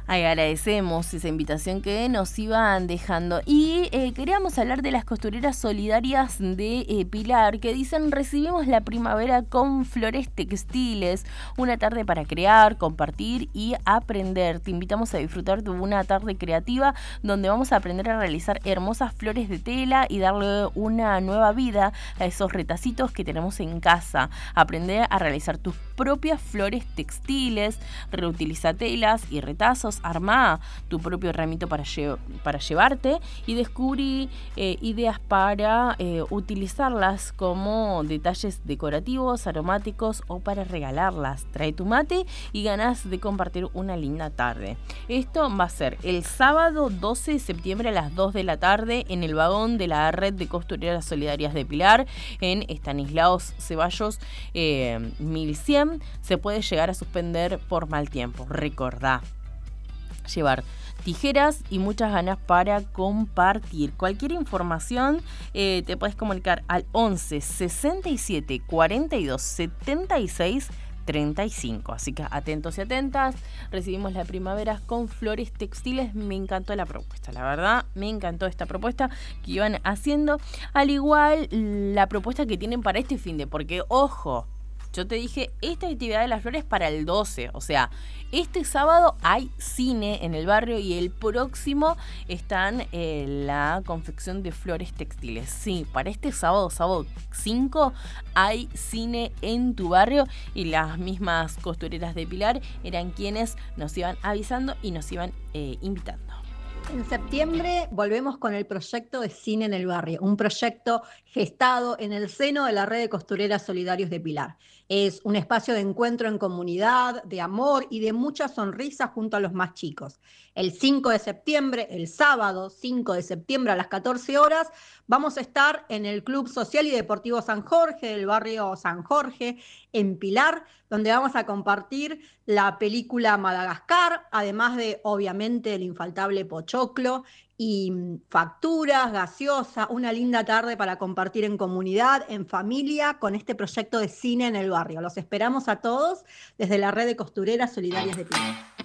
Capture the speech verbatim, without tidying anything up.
Agradecemos esa invitación que nos iban dejando. Y eh, queríamos hablar de las costureras solidarias de eh, Pilar, que dicen: recibimos la primavera con flores textiles, una tarde para crear, compartir y aprender. Te invitamos a disfrutar de una tarde creativa donde vamos a aprender a realizar hermosas flores de tela y darle una nueva vida a esos retacitos que tenemos en casa. Aprender a realizar tus propias flores textiles, reutiliza telas y retazos, armá tu propio ramito para, lle- para llevarte y descubrí eh, ideas para eh, utilizarlas como detalles decorativos, aromáticos o para regalarlas. Trae tu mate y ganas de compartir una linda tarde. Esto va a ser el sábado doce de septiembre a las dos de la tarde en el vagón de la Red de Costureras Solidarias de Pilar, en Estanislaos Ceballos eh, mil cien. Se puede llegar a suspender por mal tiempo. Recordá llevar tijeras y muchas ganas para compartir. Cualquier información eh, te puedes comunicar al once sesenta y siete cuarenta y dos setenta y seis treinta y cinco. Así que atentos y atentas. Recibimos la primavera con flores textiles. Me encantó la propuesta, la verdad, me encantó esta propuesta que iban haciendo. Al igual la propuesta que tienen para este fin de, porque ojo, yo te dije, esta actividad de las flores para el doce, o sea, este sábado hay cine en el barrio y el próximo están eh, la confección de flores textiles. Sí, para este sábado, sábado cinco, hay cine en tu barrio y las mismas costureras de Pilar eran quienes nos iban avisando y nos iban eh, invitando. En septiembre volvemos con el proyecto de Cine en el Barrio, un proyecto gestado en el seno de la Red de Costureras Solidarios de Pilar. Es un espacio de encuentro en comunidad, de amor y de mucha sonrisa junto a los más chicos. El cinco de septiembre, el sábado cinco de septiembre a las catorce horas, vamos a estar en el Club Social y Deportivo San Jorge, del barrio San Jorge, en Pilar, donde vamos a compartir la película Madagascar, además de, obviamente, el infaltable pochoclo y facturas, gaseosa, una linda tarde para compartir en comunidad, en familia, con este proyecto de cine en el barrio. Los esperamos a todos desde la Red de Costureras Solidarias de Pilar.